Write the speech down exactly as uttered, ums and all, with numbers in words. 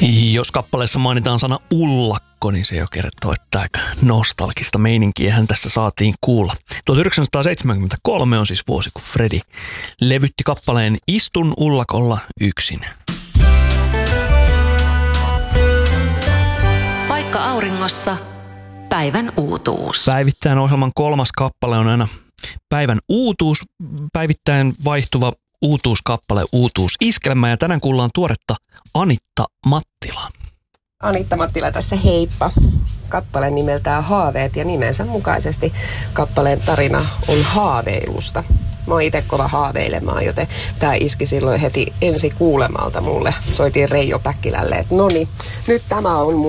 Jos kappaleessa mainitaan sana ullakko, niin se jo kertoo, että aika nostalgista meininkiähän tässä saatiin kuulla. tuhatyhdeksänsataaseitsemänkymmentäkolme on siis vuosi, kun Fredi levytti kappaleen Istun ullakolla yksin. Paikka auringossa. Päivän uutuus. Päivittäin ohjelman kolmas kappale on aina päivän uutuus, päivittäin vaihtuva uutuuskappale, uutuusiskelmä, ja tänään kuullaan tuoretta Anitta Mattilaa. Anitta Mattila tässä, heippa. Kappale nimeltään Haaveet, ja nimensä mukaisesti kappaleen tarina on haaveilusta. Mä oon itse kova haaveilemaan, joten tää iski silloin heti ensi kuulemalta mulle. Soitiin Reijo Päkkilälle, että noni, nyt tämä on mun